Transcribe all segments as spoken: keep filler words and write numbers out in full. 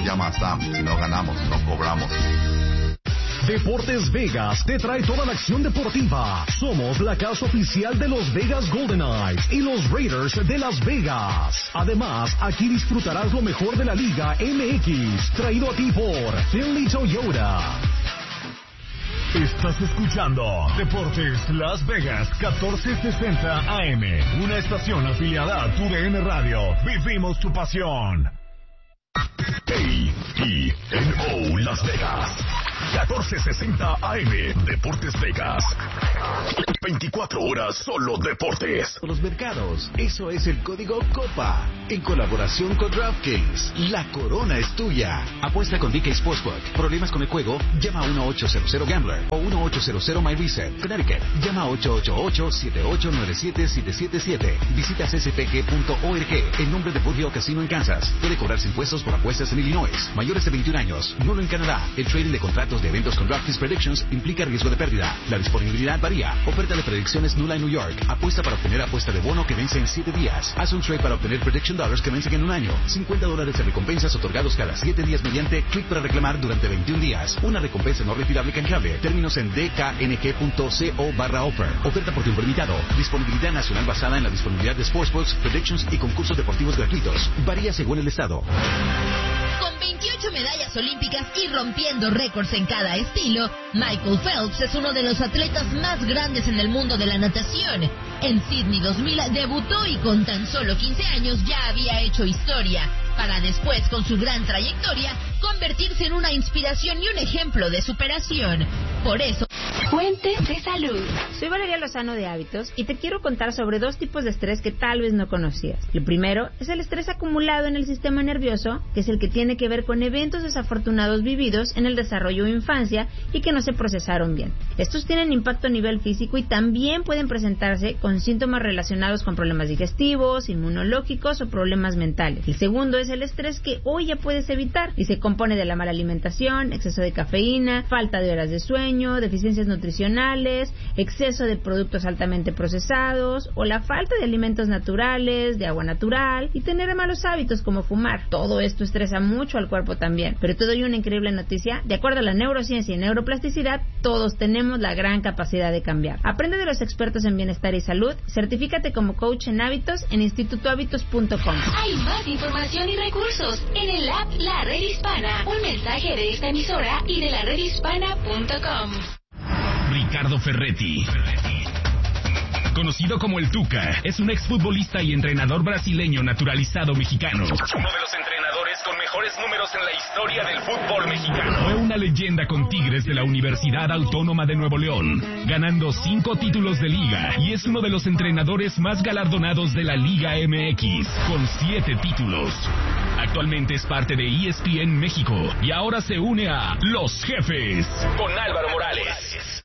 llama a Sam. Si no ganamos, no cobramos. Deportes Vegas te trae toda la acción deportiva. Somos la casa oficial de los Vegas Golden Knights y los Raiders de Las Vegas. Además, aquí disfrutarás lo mejor de la Liga M X, traído a ti por Finley Toyota. Estás escuchando Deportes Las Vegas catorce sesenta A M, una estación afiliada a tu D N Radio. Vivimos tu pasión. A E N O Las Vegas catorce sesenta A M, Deportes Vegas. veinticuatro horas solo deportes. Los mercados, eso es el código COPA. En colaboración con DraftKings, la corona es tuya. Apuesta con D K Sportsbook. ¿Problemas con el juego? Llama a uno ocho cero cero Gambler o uno ocho cero cero My Reset. Connecticut, llama a ocho ocho ocho siete ocho nueve siete siete siete siete. Visita c s p g punto org. En nombre de Bootheel Casino en Kansas. Puede cobrarse impuestos por apuestas en Illinois. Mayores de veintiún años. Nulo en Canadá. El trading de contratos de eventos con DraftKings Predictions implica riesgo de pérdida. La disponibilidad varía. Oferta de predicciones nula en New York. Apuesta para obtener apuesta de bono que vence en siete días. Haz un trade para obtener prediction dollars que vencen en un año. cincuenta dólares de recompensas otorgados cada siete días mediante clic para reclamar durante veintiún días. Una recompensa no retirable canjeable. Términos en d k n g punto co barra offer. Oferta por tiempo limitado. Disponibilidad nacional basada en la disponibilidad de sportsbooks, predictions y concursos deportivos gratuitos. Varía según el estado. Con veintiocho medallas olímpicas y rompiendo récords en cada estilo, Michael Phelps es uno de los atletas más grandes en el mundo de la natación. En Sydney dos mil debutó y con tan solo quince años ya había hecho historia, para después, con su gran trayectoria, convertirse en una inspiración y un ejemplo de superación. Por eso... Fuentes de salud. Soy Valeria Lozano de Hábitos y te quiero contar sobre dos tipos de estrés que tal vez no conocías. El primero es el estrés acumulado en el sistema nervioso, que es el que tiene que ver con eventos desafortunados vividos en el desarrollo o infancia y que no se procesaron bien. Estos tienen impacto a nivel físico y también pueden presentarse con síntomas relacionados con problemas digestivos, inmunológicos o problemas mentales. El segundo es el estrés que hoy ya puedes evitar y se compone de la mala alimentación, exceso de cafeína, falta de horas de sueño, deficiencias nutricionales, exceso de productos altamente procesados o la falta de alimentos naturales, de agua natural y tener malos hábitos como fumar. Todo esto estresa mucho al cuerpo también. Pero te doy una increíble noticia. De acuerdo a la neurociencia y neuroplasticidad, todos tenemos la gran capacidad de cambiar. Aprende de los expertos en bienestar y salud. Certifícate como coach en hábitos en instituto hábitos punto com. Hay más información y recursos en el app La Red Hispana. Un mensaje de esta emisora y de la red hispana punto com. Ricardo Ferretti, conocido como el Tuca, es un exfutbolista y entrenador brasileño naturalizado mexicano. Uno de los entrenadores con mejores números en la historia del fútbol mexicano. Fue una leyenda con Tigres de la Universidad Autónoma de Nuevo León, ganando cinco títulos de liga, y es uno de los entrenadores más galardonados de la Liga M X, con siete títulos. Actualmente es parte de E S P N México y ahora se une a Los Jefes con Álvaro Morales.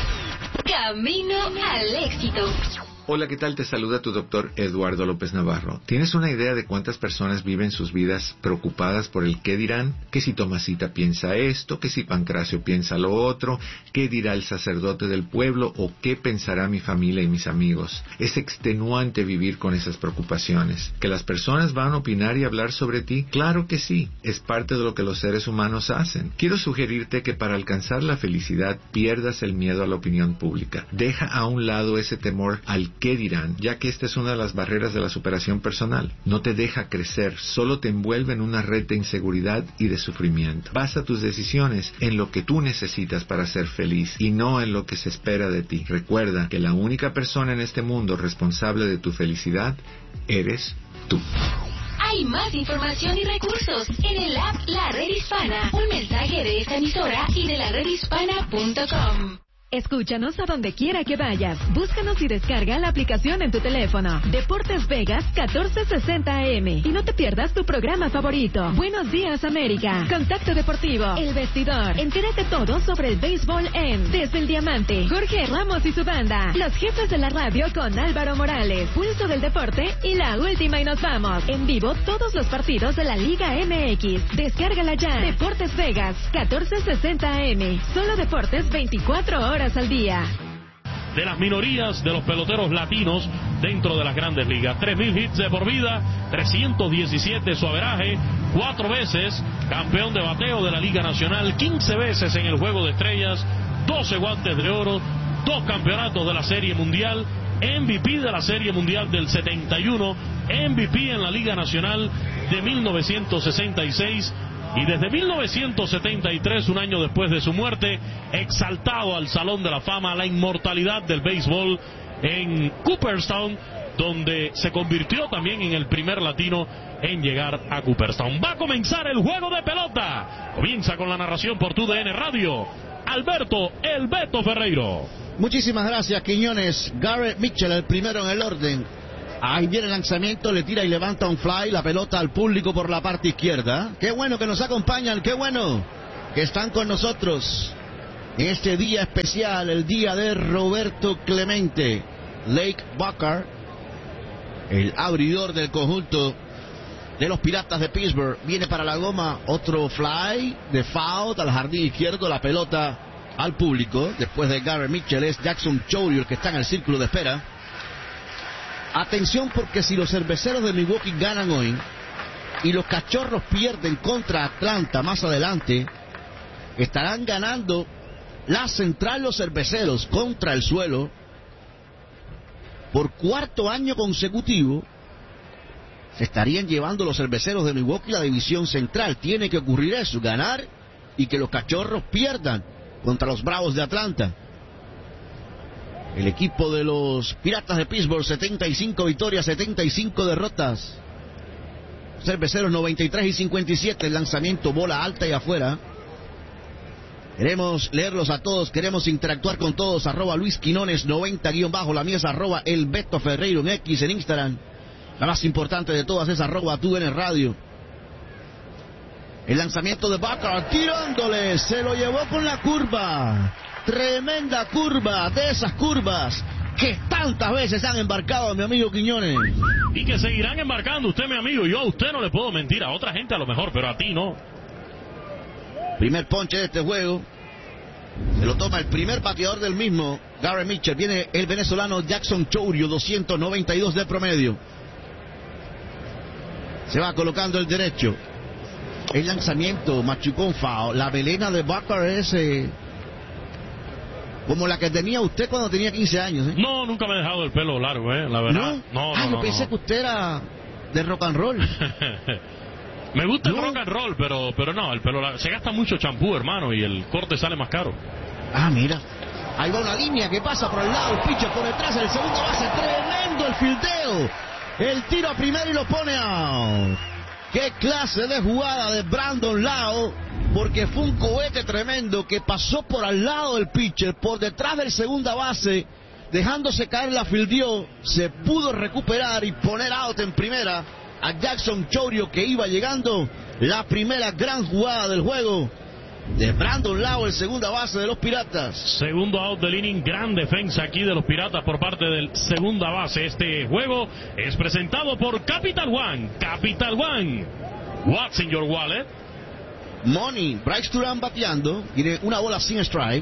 Camino al éxito. Hola, ¿qué tal? Te saluda tu doctor Eduardo López Navarro. ¿Tienes una idea de cuántas personas viven sus vidas preocupadas por el qué dirán? ¿Que si Tomasita piensa esto? ¿Que si Pancracio piensa lo otro? ¿Qué dirá el sacerdote del pueblo? ¿O qué pensará mi familia y mis amigos? Es extenuante vivir con esas preocupaciones. ¿Que las personas van a opinar y hablar sobre ti? Claro que sí. Es parte de lo que los seres humanos hacen. Quiero sugerirte que para alcanzar la felicidad pierdas el miedo a la opinión pública. Deja a un lado ese temor al qué dirán, ya que esta es una de las barreras de la superación personal. No te deja crecer, solo te envuelve en una red de inseguridad y de sufrimiento. Basa tus decisiones en lo que tú necesitas para ser feliz y no en lo que se espera de ti. Recuerda que la única persona en este mundo responsable de tu felicidad eres tú. Hay más información y recursos en el app La Red Hispana. Un mensaje de esta emisora y de la red hispana punto com. Escúchanos a donde quiera que vayas. Búscanos y descarga la aplicación en tu teléfono. Deportes Vegas catorce sesenta A M. Y no te pierdas tu programa favorito. Buenos días, América. Contacto Deportivo. El Vestidor. Entérate todo sobre el béisbol en Desde el Diamante. Jorge Ramos y su banda. Los Jefes de la radio con Álvaro Morales. Pulso del Deporte y La Última y Nos Vamos. En vivo todos los partidos de la Liga M X. Descárgala ya. Deportes Vegas catorce sesenta A M. Solo deportes veinticuatro horas al día. de las minorías de los peloteros latinos dentro de las grandes ligas. tres mil hits de por vida, trescientos diecisiete su averaje, cuatro veces campeón de bateo de la Liga Nacional, quince veces en el Juego de Estrellas, doce guantes de oro, dos campeonatos de la Serie Mundial, M V P de la Serie Mundial del setenta y uno, M V P en la Liga Nacional de mil novecientos sesenta y seis, y desde mil novecientos setenta y tres, un año después de su muerte, exaltado al Salón de la Fama, la inmortalidad del béisbol en Cooperstown, donde se convirtió también en el primer latino en llegar a Cooperstown. Va a comenzar el juego de pelota. Comienza con la narración por Tu D N Radio, Alberto El Beto Ferreiro. Muchísimas gracias, Quiñones. Garrett Mitchell, el primero en el orden. Ahí viene el lanzamiento, le tira y levanta un fly, la pelota al público por la parte izquierda. Qué bueno que nos acompañan, qué bueno que están con nosotros en este día especial, el día de Roberto Clemente. Lake Bucker, el abridor del conjunto de los Piratas de Pittsburgh, viene para la goma, otro fly de foul al jardín izquierdo, la pelota al público. Después de Garrett Mitchell es Jackson Chourio el que está en el círculo de espera. Atención, porque si los cerveceros de Milwaukee ganan hoy y los Cachorros pierden contra Atlanta más adelante, estarán ganando la Central los Cerveceros contra el suelo por cuarto año consecutivo. Se estarían llevando los Cerveceros de Milwaukee la división central. Tiene que ocurrir eso, ganar y que los Cachorros pierdan contra los Bravos de Atlanta. El equipo de los Piratas de Pittsburgh, setenta y cinco victorias, setenta y cinco derrotas. Cerveceros noventa y tres y cincuenta y siete, el lanzamiento, bola alta y afuera. Queremos leerlos a todos, queremos interactuar con todos. Arroba Luis Quinones noventa guión bajo, la mía es arroba El Beto Ferreiro en X, en Instagram. La más importante de todas es arroba Tu D N Radio. El lanzamiento de Bucker, tirándole, se lo llevó con la curva. Tremenda curva, de esas curvas que tantas veces han embarcado a mi amigo Quiñones. Y que seguirán embarcando usted, mi amigo. Yo a usted no le puedo mentir, a otra gente a lo mejor, pero a ti no. Primer ponche de este juego. Se lo toma el primer bateador del mismo, Garrett Mitchell. Viene el venezolano Jackson Chourio, doscientos noventa y dos de promedio. Se va colocando el derecho. El lanzamiento, machucón foul. La melena de Bucker es eh, como la que tenía usted cuando tenía quince años. ¿eh? No, nunca me he dejado el pelo largo, ¿eh? La verdad. ¿No? No, ah, no, yo no, pensé no. que usted era de rock and roll. Me gusta el ¿No? rock and roll, pero, pero no, el pelo largo. Se gasta mucho champú, hermano, y el corte sale más caro. Ah, mira. Ahí va una línea que pasa por el lado, el pitcher por detrás, el segundo base, tremendo el fildeo. El tiro a primero y lo pone out. Qué clase de jugada de Brandon Lowe, porque fue un cohete tremendo que pasó por al lado del pitcher, por detrás del segunda base, dejándose caer la fildeó, se pudo recuperar y poner out en primera a Jackson Chourio, que iba llegando. La primera gran jugada del juego de Brandon Lowe, el segunda base de los Piratas. Segundo out del inning, gran defensa aquí de los Piratas por parte del segunda base. Este juego es presentado por Capital One. Capital One. What's in your wallet? Money. Bryce Durán bateando. Tiene una bola sin strike.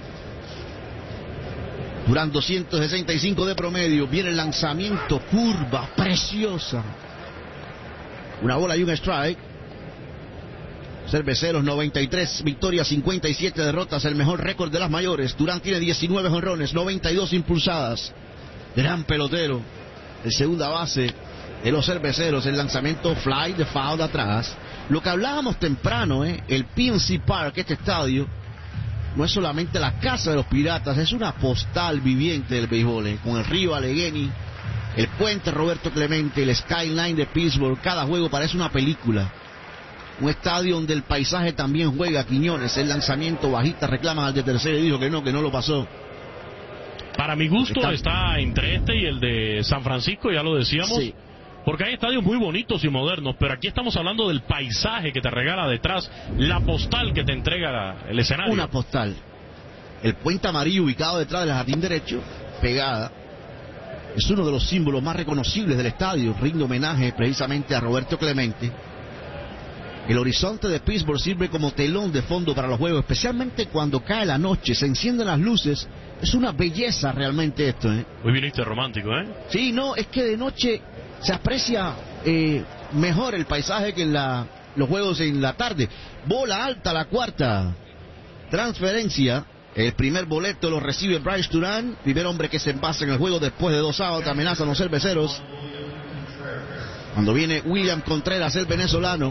Durán doscientos sesenta y cinco de promedio. Viene el lanzamiento, curva preciosa. Una bola y un strike. Cerveceros noventa y tres victorias, cincuenta y siete derrotas, el mejor récord de las mayores. Durán tiene diecinueve jonrones, noventa y dos impulsadas. Gran pelotero, el segunda base de los Cerveceros. El lanzamiento fly de foul de atrás. Lo que hablábamos temprano, ¿eh? El P N C Park, este estadio, no es solamente la casa de los Piratas, es una postal viviente del béisbol, ¿eh? Con el río Allegheny, el puente Roberto Clemente, el skyline de Pittsburgh. Cada juego parece una película. Un estadio donde el paisaje también juega. Quiñones, el lanzamiento bajista, reclaman al de tercero y dijo que no, que no lo pasó. Para mi gusto está, está entre este y el de San Francisco, ya lo decíamos. Sí. Porque hay estadios muy bonitos y modernos, pero aquí estamos hablando del paisaje que te regala detrás, la postal que te entrega el escenario. Una postal. El puente amarillo ubicado detrás del jardín derecho, pegada, es uno de los símbolos más reconocibles del estadio. Rinde homenaje precisamente a Roberto Clemente. El horizonte de Pittsburgh sirve como telón de fondo para los juegos, especialmente cuando cae la noche, se encienden las luces es una belleza realmente esto, ¿eh? Hoy viniste romántico, ¿eh? Sí, no, es que de noche se aprecia eh, mejor el paisaje que en la, los juegos en la tarde. Bola alta, la cuarta transferencia. El primer boleto lo recibe Bryce Durán, primer hombre que se envasa en el juego después de dos sábados, amenazan los cerveceros. Cuando viene William Contreras, el venezolano.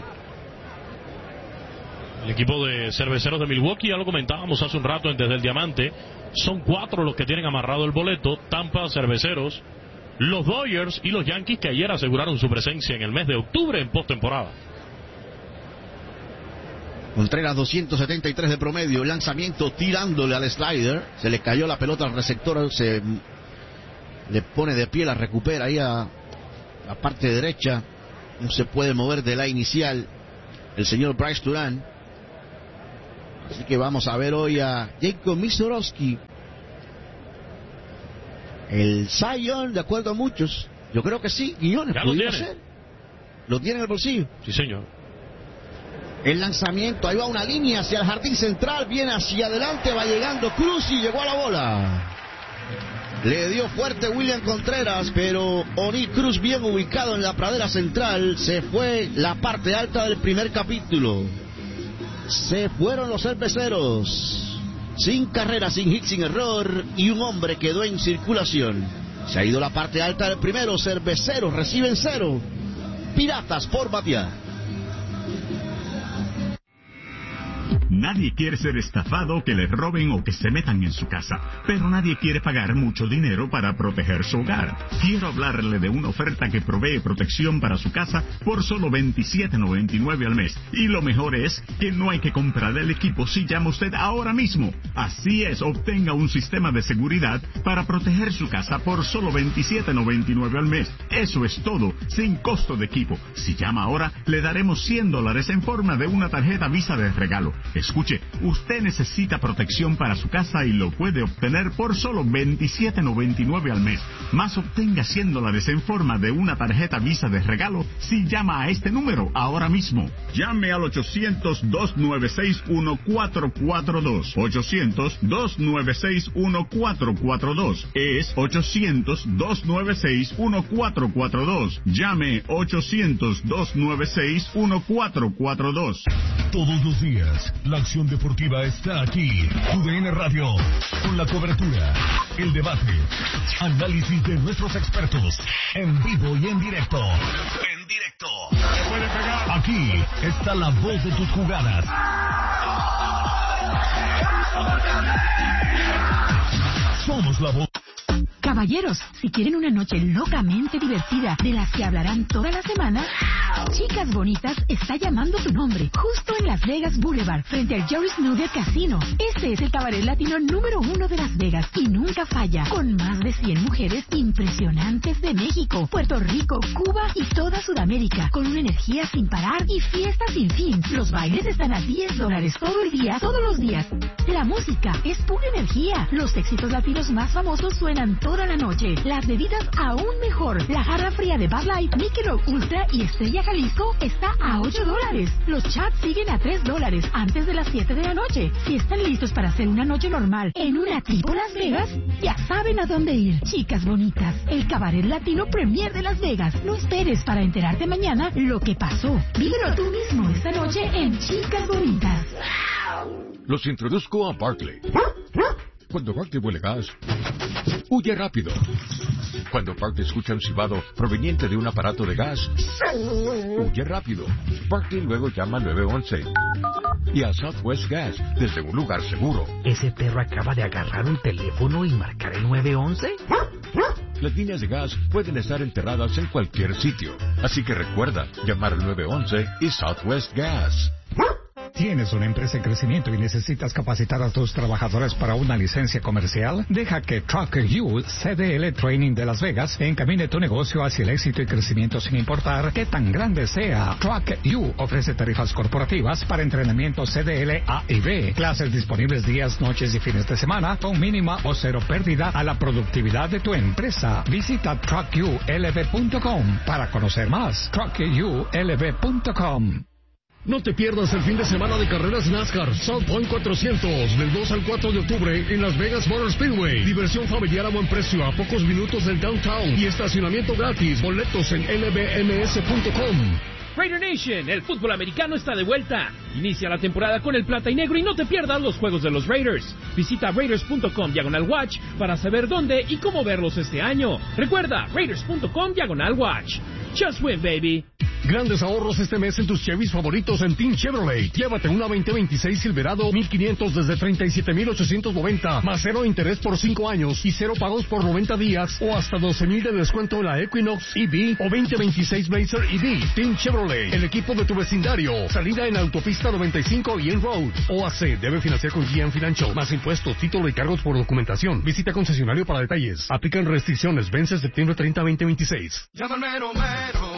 El equipo de cerveceros de Milwaukee, ya lo comentábamos hace un rato en Desde el Diamante, son cuatro los que tienen amarrado el boleto: Tampa, Cerveceros, los Dodgers y los Yankees, que ayer aseguraron su presencia en el mes de octubre en postemporada. Contreras doscientos setenta y tres de promedio, lanzamiento tirándole al slider, se le cayó la pelota al receptor, se le pone de pie, la recupera ahí a la parte derecha, no se puede mover de la inicial el señor Bryce Durán. Así que vamos a ver hoy a Jacob Misorowski, el Cy Young, de acuerdo a muchos. Yo creo que sí, Guillones, ya lo tiene. Ser. Lo tiene en el bolsillo. Sí, señor. El lanzamiento, ahí va una línea hacia el jardín central, viene hacia adelante, va llegando Cruz y llegó a la bola. Le dio fuerte William Contreras, pero Oni Cruz, bien ubicado en la pradera central, se fue la parte alta del primer capítulo. Se fueron los cerveceros, sin carrera, sin hit, sin error, y un hombre quedó en circulación. Se ha ido la parte alta del primero, cerveceros reciben cero, Piratas por batear. Nadie quiere ser estafado, que le roben o que se metan en su casa, pero nadie quiere pagar mucho dinero para proteger su hogar. Quiero hablarle de una oferta que provee protección para su casa por solo veintisiete noventa y nueve al mes. Y lo mejor es que no hay que comprar el equipo si llama usted ahora mismo. Así es, obtenga un sistema de seguridad para proteger su casa por solo veintisiete noventa y nueve al mes. Eso es todo, sin costo de equipo. Si llama ahora, le daremos cien dólares en forma de una tarjeta Visa de regalo. Escuche, usted necesita protección para su casa y lo puede obtener por solo veintisiete noventa y nueve al mes. Más obtenga cien dólares en forma de una tarjeta Visa de regalo si llama a este número ahora mismo. Llame al ochocientos, dos nueve seis, uno cuatro cuatro dos. ochocientos, dos nueve seis, uno cuatro cuatro dos. Es ochocientos, dos nueve seis, uno cuatro cuatro dos. Llame ochocientos, dos nueve seis, uno cuatro cuatro dos. Todos los días, la acción deportiva está aquí. U D N Radio, con la cobertura, el debate, análisis de nuestros expertos, en vivo y en directo. En directo. Aquí está la voz de tus jugadas. Somos la voz. Caballeros, si quieren una noche locamente divertida de las que hablarán toda la semana, Chicas Bonitas está llamando tu nombre, justo en Las Vegas Boulevard, frente al Jerry Snooker Casino. Este es el cabaret latino número uno de Las Vegas y nunca falla, con más de cien mujeres impresionantes de México, Puerto Rico, Cuba y toda Sudamérica, con una energía sin parar y fiesta sin fin. Los bailes están a diez dólares todo el día, todos los días. La música es pura energía. Los éxitos latinos más famosos suenan toda la noche. Las bebidas aún mejor. La jarra fría de Bud Light, Michelob Ultra y Estrella Jalisco está a ocho dólares. Los chats siguen a tres dólares antes de las siete de la noche. Si están listos para hacer una noche normal en una tipo Las Vegas, ya saben a dónde ir. Chicas Bonitas, el cabaret latino premier de Las Vegas. No esperes para enterarte mañana lo que pasó. Vívelo tú mismo esta noche en Chicas Bonitas. Los introduzco a Barkley. Cuando Barkley huele gas, huye rápido. Cuando Barkley escucha un silbado proveniente de un aparato de gas, huye rápido. Barkley luego llama al nueve once y a Southwest Gas desde un lugar seguro. ¿Ese perro acaba de agarrar un teléfono y marcar el nueve once? Las líneas de gas pueden estar enterradas en cualquier sitio, así que recuerda llamar al nueve once y Southwest Gas. ¿Tienes una empresa en crecimiento y necesitas capacitar a tus trabajadores para una licencia comercial? Deja que Truck U C D L Training de Las Vegas encamine tu negocio hacia el éxito y crecimiento sin importar qué tan grande sea. Truck U ofrece tarifas corporativas para entrenamiento C D L A y B, clases disponibles días, noches y fines de semana con mínima o cero pérdida a la productividad de tu empresa. Visita truck u l v punto com para conocer más. truck u l v punto com. No te pierdas el fin de semana de carreras NASCAR South Point cuatrocientos del dos al cuatro de octubre en Las Vegas Motor Speedway. Diversión familiar a buen precio a pocos minutos del downtown y estacionamiento gratis. Boletos en L B M S punto com. Raider Nation, el fútbol americano está de vuelta. Inicia la temporada con el plata y negro y no te pierdas los juegos de los Raiders. Visita Raiders punto com diagonal watch para saber dónde y cómo verlos este año. Recuerda, Raiders punto com diagonal watch. Just win, baby. Grandes ahorros este mes en tus Chevys favoritos en Team Chevrolet. Llévate una veinte veintiséis Silverado mil quinientos desde treinta y siete mil ochocientos noventa, más cero interés por cinco años y cero pagos por noventa días, o hasta doce mil de descuento en la Equinox E V o veinte veintiséis Blazer E V. Team Chevrolet, el equipo de tu vecindario. Salida en Autopista noventa y cinco y en Road. O A C debe financiar con G M Financial. Más impuestos, título y cargos por documentación. Visita concesionario para detalles. Aplican restricciones. Vence septiembre treinta, veinte veintiséis. Llama al mero mero.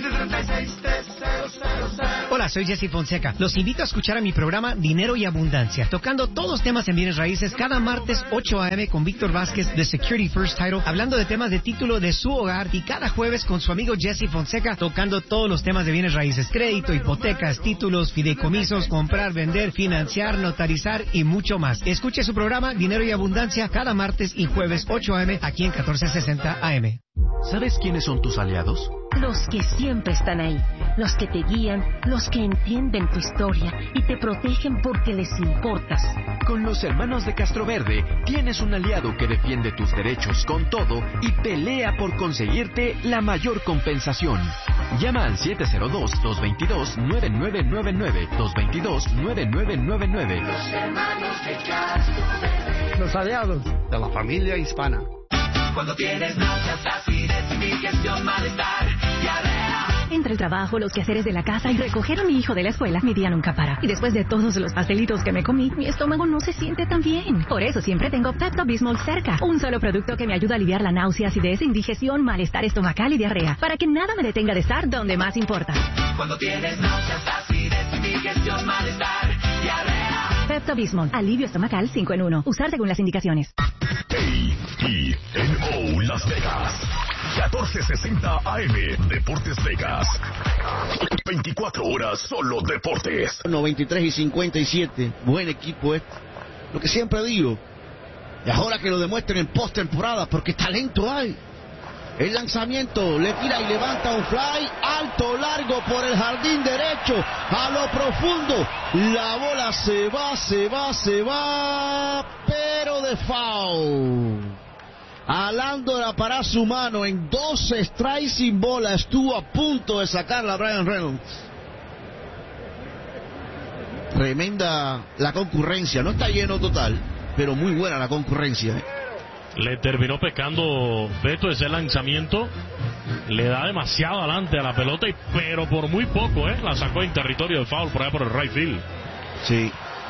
Hola, soy Jesse Fonseca. Los invito a escuchar a mi programa Dinero y Abundancia, tocando todos los temas en bienes raíces cada martes ocho a eme con Víctor Vázquez de Security First Title, hablando de temas de título de su hogar, y cada jueves con su amigo Jesse Fonseca, tocando todos los temas de bienes raíces: crédito, hipotecas, títulos, fideicomisos, comprar, vender, financiar, notarizar y mucho más. Escuche su programa Dinero y Abundancia cada martes y jueves ocho a eme aquí en catorce sesenta A M. ¿Sabes quiénes son tus aliados? Los que siempre están ahí, los que te guían, los que entienden tu historia y te protegen porque les importas. Con los hermanos de Castroverde tienes un aliado que defiende tus derechos con todo y pelea por conseguirte la mayor compensación. Llama al siete cero dos, dos dos dos, nueve nueve nueve nueve, dos dos dos, nueve nueve nueve nueve. Los hermanos de Castroverde. Los aliados de la familia hispana. Cuando tienes náuseas, acidez, indigestión, malestar, diarrea. Entre el trabajo, los quehaceres de la casa y recoger a mi hijo de la escuela, mi día nunca para. Y después de todos los pastelitos que me comí, mi estómago no se siente tan bien. Por eso siempre tengo Pepto-Bismol cerca. Un solo producto que me ayuda a aliviar la náusea, acidez, indigestión, malestar estomacal y diarrea. Para que nada me detenga de estar donde más importa. Cuando tienes náuseas, acidez, indigestión, malestar, diarrea. Pepto-Bismol, alivio estomacal cinco en uno. Usar según las indicaciones. A E N O Las Vegas, catorce sesenta A M, Deportes Vegas. veinticuatro horas solo deportes. noventa y tres y cincuenta y siete, buen equipo este. Lo que siempre digo, y ahora que lo demuestren en postemporada, porque talento hay. El lanzamiento, le tira y levanta un fly, alto, largo por el jardín derecho, a lo profundo. La bola se va, se va, se va, pero de foul. Alándola para su mano en dos strikes sin bola. Estuvo a punto de sacarla a Bryan Reynolds. Tremenda la concurrencia. No está lleno total, pero muy buena la concurrencia, ¿eh? Le terminó pescando Beto ese lanzamiento. Le da demasiado adelante a la pelota, y, pero por muy poco, ¿eh? La sacó en territorio de foul por allá por el right field. Sí.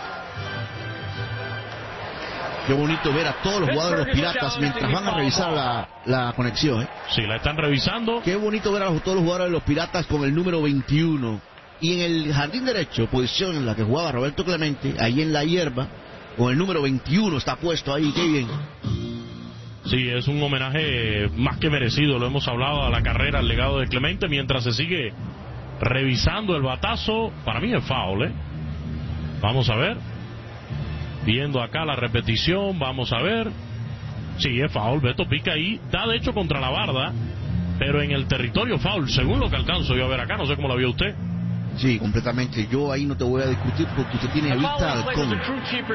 Qué bonito ver a todos los jugadores de los Piratas mientras van a revisar la, la conexión, ¿eh? Sí, la están revisando. Qué bonito ver a los, todos los jugadores de los Piratas con el número veintiuno. Y en el jardín derecho, posición en la que jugaba Roberto Clemente, ahí en la hierba, con el número veintiuno está puesto ahí. Qué bien. Sí, es un homenaje más que merecido. Lo hemos hablado a la carrera, al legado de Clemente, mientras se sigue revisando el batazo. Para mí es foul, ¿eh? Vamos a ver. Viendo acá la repetición, vamos a ver. Sí, es foul. Beto pica ahí, da de hecho contra la barda, pero en el territorio foul, según lo que alcanzo yo a ver acá. No sé cómo la vio usted. Sí, completamente. Yo ahí no te voy a discutir porque usted tiene vista al con. Mm,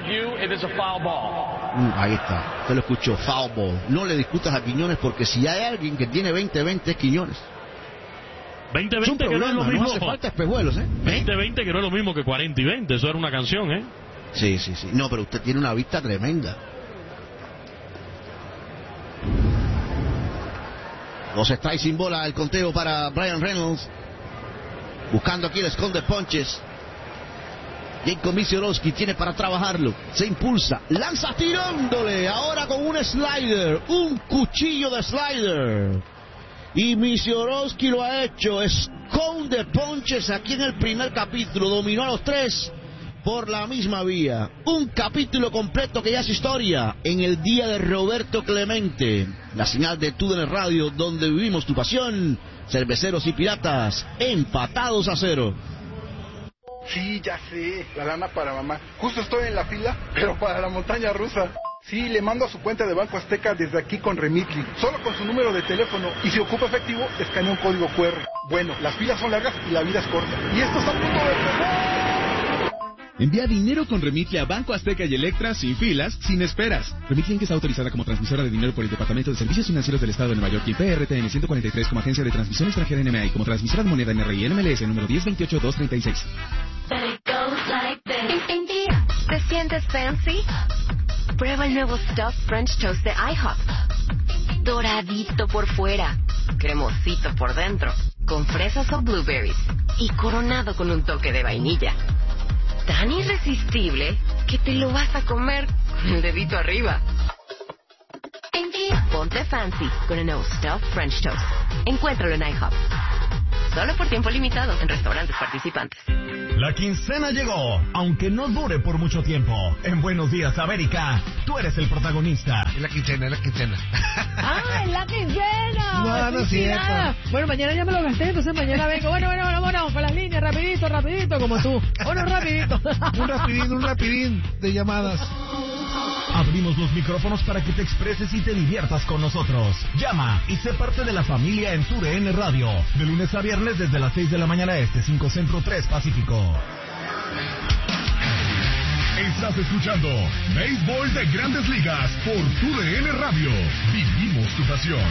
ahí está. Usted lo escuchó. Foul ball. No le discutas a Quiñones, porque si hay alguien que tiene veinte veinte es Quiñones. veinte veinte que no es lo mismo. No hace falta espejuelos, ¿eh? veinte veinte que no es lo mismo que cuarenta y veinte. Eso era una canción, ¿eh? Sí, sí, sí. No, pero usted tiene una vista tremenda. Dos strikes sin bola, el conteo para Bryan Reynolds. Buscando aquí el esconde ponches. Jacob Misiorowski tiene para trabajarlo. Se impulsa, lanza tirándole. Ahora con un slider, un cuchillo de slider. Y Misiorowski lo ha hecho. Esconde ponches aquí en el primer capítulo. Dominó a los tres por la misma vía. Un capítulo completo que ya es historia en el día de Roberto Clemente. La señal de Tudor Radio, donde vivimos tu pasión. Cerveceros y Piratas, empatados a cero. Sí, ya sé, la lana para mamá. Justo estoy en la fila, pero para la montaña rusa. Sí, le mando a su cuenta de Banco Azteca desde aquí con Remitly, solo con su número de teléfono, y si ocupa efectivo, escanea un código cu erre. Bueno, las filas son largas y la vida es corta. Y esto está a punto de empezar. Envía dinero con Remitly a Banco Azteca y Electra sin filas, sin esperas. Remitly está autorizada como transmisora de dinero por el Departamento de Servicios Financieros del Estado de Nueva York y P R T N ciento cuarenta y tres como agencia de transmisión extranjera N M A y como transmisora de moneda N R I N M L S número diez veintiocho dos treinta y seis. ¿Te sientes fancy? Prueba el nuevo Stuffed French Toast de IHOP. Doradito por fuera, cremosito por dentro, con fresas o blueberries y coronado con un toque de vainilla. Tan irresistible que te lo vas a comer con el dedito arriba. Ponte fancy con el nuevo Stuffed French Toast. Encuéntralo en IHOP. Solo por tiempo limitado en restaurantes participantes. La quincena llegó, aunque no dure por mucho tiempo. En Buenos Días, América, tú eres el protagonista. Es la quincena, es la quincena. ¡Ah, es la quincena! No, no es cierto. Bueno, mañana ya me lo gasté, entonces mañana vengo. Bueno, bueno, bueno, bueno, con las líneas, rapidito, rapidito, como tú. Bueno, rapidito. Un rapidín, un rapidín de llamadas. Abrimos los micrófonos para que te expreses y te diviertas con nosotros. Llama y sé parte de la familia en Tu D N Radio. De lunes a viernes desde las seis de la mañana este, cinco Centro, tres Pacífico. Estás escuchando Béisbol de Grandes Ligas por Tu D N Radio. Vivimos tu pasión.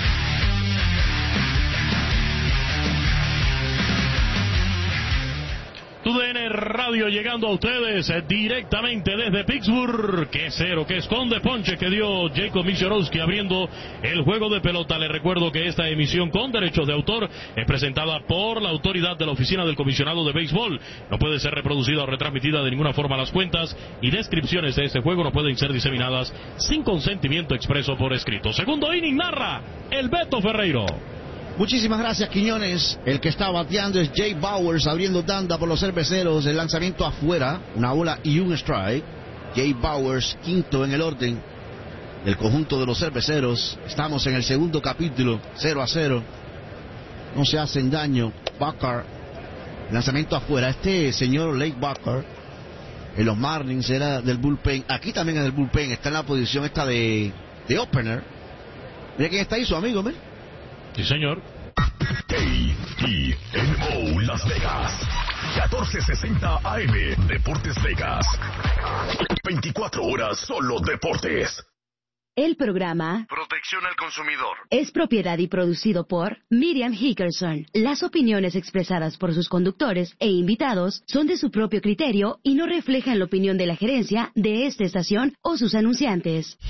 Tu D N Radio llegando a ustedes eh, directamente desde Pittsburgh. Que cero, que esconde ponche que dio Jacob Misiorowski abriendo el juego de pelota. Les recuerdo que esta emisión con derechos de autor es presentada por la autoridad de la Oficina del Comisionado de Béisbol. No puede ser reproducida o retransmitida de ninguna forma. Las cuentas y descripciones de este juego no pueden ser diseminadas sin consentimiento expreso por escrito. Segundo inning narra el Beto Ferreiro. Muchísimas gracias, Quiñones. El que está bateando es Jay Bowers, abriendo tanda por los cerveceros. El lanzamiento afuera, una bola y un strike. Jay Bowers, quinto en el orden del conjunto de los cerveceros. Estamos en el segundo capítulo, cero a cero. No se hacen daño. Bucker, lanzamiento afuera. Este señor Lake Bucker, en los Marlins era del bullpen. Aquí también es del bullpen. Está en la posición esta de, de opener. Mira quién está ahí, su amigo, ¿me? Sí, señor. A T N O Las Vegas. catorce sesenta A M. Deportes Vegas. veinticuatro horas solo deportes. El programa Protección al Consumidor es propiedad y producido por Miriam Hickerson. Las opiniones expresadas por sus conductores e invitados son de su propio criterio y no reflejan la opinión de la gerencia de esta estación o sus anunciantes.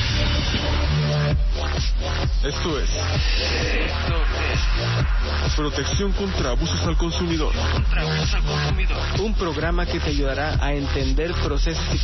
Esto es Esto es Protección contra abusos al consumidor. Contra abusos al consumidor. Un programa que te ayudará a entender procesos y